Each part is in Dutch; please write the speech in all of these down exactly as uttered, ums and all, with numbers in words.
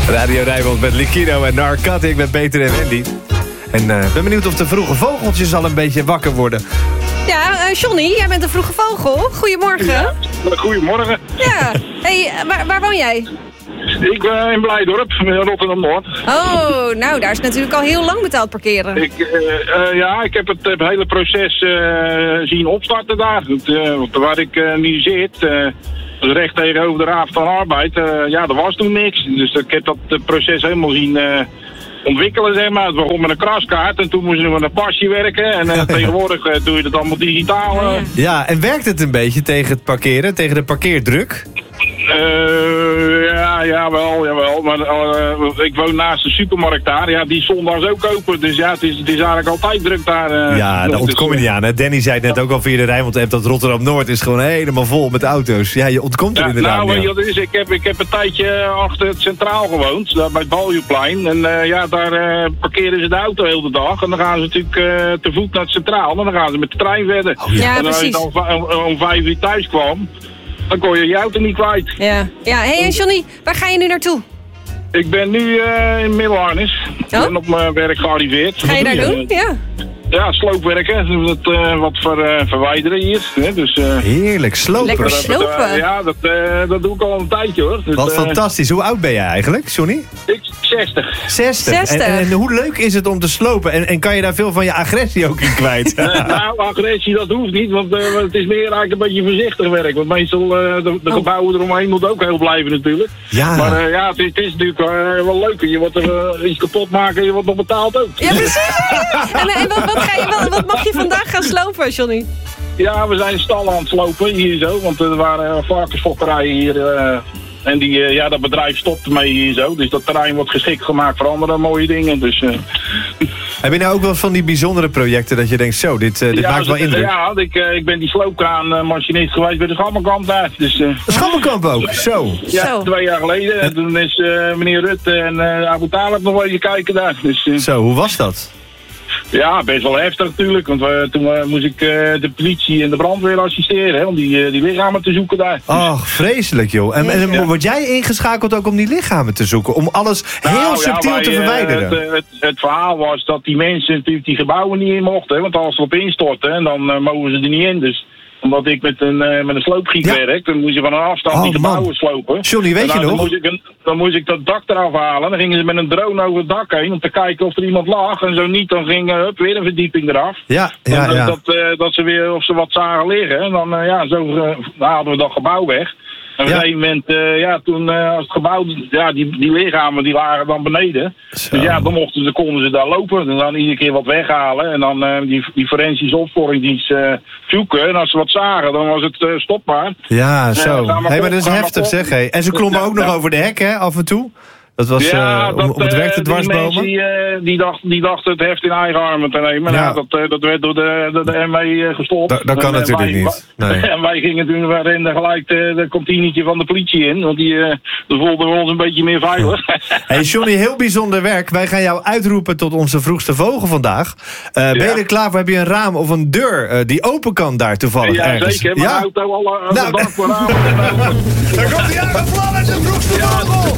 Radio Rijnmond met Likido en Narcotic met Peter en Wendy. En ik uh, ben benieuwd of de vroege vogeltjes al een beetje wakker worden. Ja, uh, Johnny, jij bent een vroege vogel. Goedemorgen. Ja, goedemorgen. Ja, hey, waar, waar woon jij? Ik ben in Blijdorp, Rotterdam-Noord. Oh, nou, daar is natuurlijk al heel lang betaald parkeren. Ik, uh, uh, ja, ik heb het, het hele proces uh, zien opstarten daar. Het, uh, waar ik uh, nu zit, uh, recht tegenover de Raad van Arbeid, uh, ja, er was toen niks. Dus ik heb dat proces helemaal zien uh, ontwikkelen, zeg maar. Het begon met een kraskaart en toen moesten we met een pasje werken. En uh, tegenwoordig uh, doe je dat allemaal digitaal. Uh. Ja, en werkt het een beetje tegen het parkeren, tegen de parkeerdruk? Uh, ja, jawel, jawel. Maar uh, ik woon naast de supermarkt daar. Ja, die zondags ook open. Dus ja, het is, het is eigenlijk altijd druk daar. Uh, ja, daar ontkom je niet aan. Hè? Danny zei het net ook al via de Rijnmond-app dat Rotterdam-Noord is gewoon helemaal vol met auto's. Ja, je ontkomt er ja, inderdaad nou, niet aan. Nou, is, ik, heb, ik heb een tijdje achter het Centraal gewoond, daar bij het Baljuwplein. En uh, ja, daar uh, parkeren ze de auto heel de dag. En dan gaan ze natuurlijk uh, te voet naar het Centraal. En dan gaan ze met de trein verder. Oh, ja, en als je precies. dan om, om vijf uur thuis kwam, dan kon je je auto niet kwijt. Ja, ja. Hey, en Johnny, waar ga je nu naartoe? Ik ben nu uh, in Middelharnis. Ik Oh? ben op mijn werk gearriveerd. Ga je daar doen? Ja. Ja, sloopwerken. Dat, uh, wat ver, uh, verwijderen hier. Hè? Dus, uh, Heerlijk, slopen. Lekker dat, slopen. uh, ja, dat, uh, dat doe ik al een tijdje hoor. Dus, Wat uh, fantastisch. Hoe oud ben jij eigenlijk, Johnny? Ik zestig. zestig. zestig. En, en hoe leuk is het om te slopen? En, en kan je daar veel van je agressie ook in kwijt? Uh, nou, agressie dat hoeft niet, want uh, het is meer eigenlijk een beetje voorzichtig werk. Want meestal, uh, de, de oh. gebouwen eromheen moeten ook heel blijven natuurlijk. Ja. Maar uh, ja, het is, het is natuurlijk uh, wel leuk. Je wordt er uh, iets kapot maken, je wordt nog betaald ook. Ja, precies. En, en wat, wat, ga je, wat, wat mag je vandaag gaan slopen, Johnny? Ja, we zijn stallen aan het slopen hier zo, want er waren uh, varkensfokkerijen hier. Uh, en die, uh, ja, dat bedrijf stopt mee hier zo. Dus dat terrein wordt geschikt gemaakt voor andere mooie dingen. Dus, uh, Heb je nou ook wel van die bijzondere projecten dat je denkt, zo, dit, uh, dit ja, maakt wel indruk? Ja, ik, uh, ik ben die sloopkraanmachinist geweest bij de Schammelkamp daar. Dus, uh, Schammelkamp ook, zo. ja, Zo. twee jaar geleden. En toen is uh, meneer Rutte en uh, Abu Talib nog even kijken daar. Dus, uh, Zo, hoe was dat? ja, best wel heftig natuurlijk. Want uh, toen uh, moest ik uh, de politie en de brandweer assisteren. Hè, om die, uh, die lichamen te zoeken daar. Ach, vreselijk joh. En, en Ja. word jij ingeschakeld ook om die lichamen te zoeken? Om alles heel Nou, subtiel ja, wij, te uh, verwijderen? Het, het, het verhaal was dat die mensen natuurlijk die gebouwen niet in mochten. Hè, want als ze op instorten, en dan uh, mogen ze er niet in. Dus omdat ik met een, uh, met een sloopgiet Ja. werk, dan moest je van een afstand Oh, die gebouwen man. slopen. Johnny, weet En dan, je nog? Dan moest, ik een, dan moest ik dat dak eraf halen. Dan gingen ze met een drone over het dak heen om te kijken of er iemand lag. En zo niet, dan ging uh, hup, weer een verdieping eraf. Ja, ja, En, uh, ja. Dat, uh, dat ze weer, of ze wat zagen liggen. En dan, uh, ja, zo uh, haalden we dat gebouw weg. En op Ja. een gegeven moment, uh, ja, toen uh, als het gebouw, ja, die, die lichamen die lagen dan beneden. Zo. Dus ja, dan mochten ze, konden ze daar lopen. En dan iedere keer wat weghalen. En dan uh, die, die forensische opsporingsdienst uh, zoeken. En als ze wat zagen, dan was het uh, stopbaar. Ja, zo. Ja, ga maar Hey, maar dat is op, ga maar heftig op. zeg. Hey. En ze klommen Ja, ook nog ja. over de hek, hè, af en toe. Dat was ja, uh, dat, om, om het werk te uh, die dwarsbomen. mensen die, uh, die, dacht, die dachten het heft in eigen armen te nemen. Ja. Ja. Dat, uh, dat werd door de, de, de M E gestopt. Dat- dat kan En, uh, natuurlijk wij- niet. Nee. En wij gingen toen, wij renden gelijk de, de kantinetje van de politie in. Want die uh, voelden ons een beetje meer veilig. Hey Johnny, heel bijzonder werk. Wij gaan jou uitroepen tot onze vroegste vogel vandaag. Uh, Ben je Ja. er klaar voor? Heb je een raam of een deur uh, die open kan daar toevallig Ja, ergens? zeker. Mijn Ja? auto alle, alle Nou, dag voor aan. Daar komt hij aan, vlam is de vroegste Ja, vogel!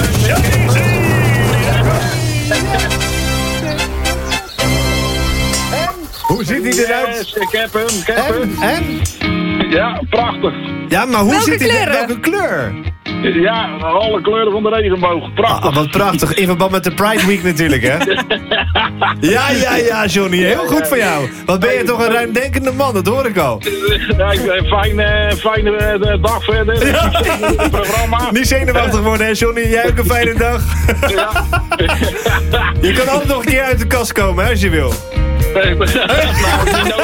Hoe ziet hij eruit? Yes, ik heb hem, ik heb En? hem. En? Ja, prachtig. Ja, maar hoe Welke ziet hij kleuren? Welke kleur? Ja, alle kleuren van de regenboog. Prachtig. Ah, wat prachtig. In verband met de Pride Week natuurlijk, hè? Ja, ja, ja, Johnny. Heel goed van jou. Wat ben je toch een ruimdenkende man, dat hoor ik al. Ja, ik- eh, fijne, fijne eh, dag verder. Succes met het programma. Niet zenuwachtig worden, hè, Johnny? Jij ook een fijne dag. Ja. Je kan altijd nog een keer uit de kast komen, hè, als je wil. Nou, niet nodig.